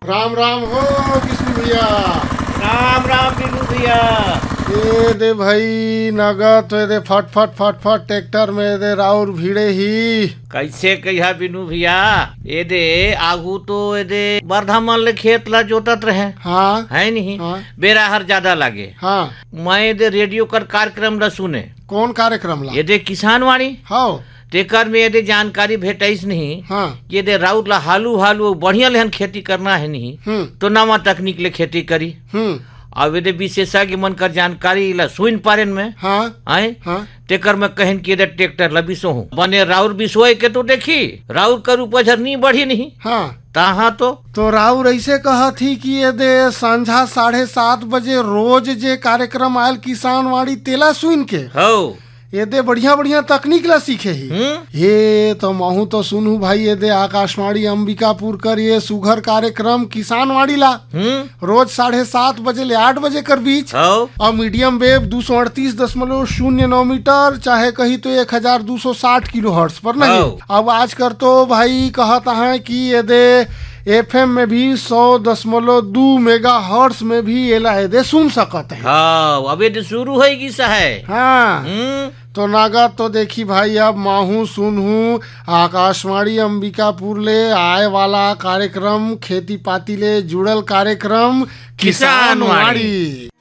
राम राम हो विष्णु भैया। राम राम बिनू भैया। ये दे भाई नगद तो दे फट फट फट फट ट्रैक्टर में दे राउर भीड़े ही कैसे कहिया बिनू भैया, ये दे आगू तो ये दे बरधामन ले खेत ला जोतत रहे। हाँ है नहीं हाँ बेरा हर ज्यादा लागे। हाँ। मैं ये दे रेडियो कर कार्यक्रम ला सुने। कौन कार्यक्रम ला? ये दे किसान वाणी हाँ तेकर में ये दे जानकारी भेटाइस नहीं। हाँ। ये दे राउत ला हालू हालू बढ़िया लेहन खेती करना है नहीं तो नवा तकनीक ले खेती करी। अब ये दे विशेषज्ञ मन कर जानकारी ला सुन पारेन में। हाँ आए हाँ। तेकर में कहन कि ट्रैक्टर ला बिसो हूँ बने राउर बिसोए के तो देखी राउर कर उपज नहीं बढ़ी नहीं। हाँ तहाँ तो राउर ऐसे कहा थी कि ये दे संझा 7:30 बजे रोज जे कार्यक्रम आयल किसान वाणी तेला सुन के हो ये दे बढ़िया बढ़िया तकनीक ला सीखे ही। ये तो महू तो सुनू भाई ये दे आकाशवाणी अंबिकापुर कर ये सुघर कार्यक्रम किसान वाणी ला रोज 7:30 बजे ले 8 बजे कर बीच और मीडियम वेव 238.09 मीटर चाहे कही तो 1260 किलो हर्ट्ज पर नहीं। अब आज कर तो भाई कहता है कि ये दे FM में भी 100.2 मेगा हर्ट्ज में भी ये ला दे सुन सकते हैं। हाँ अब ये शुरू होगी सा है। हाँ तो नागत तो देखी भाई अब माहू सुनहू आकाशवाणी अंबिकापुर ले आए वाला कार्यक्रम खेती पाती ले जुड़ल कार्यक्रम किसान वाणी।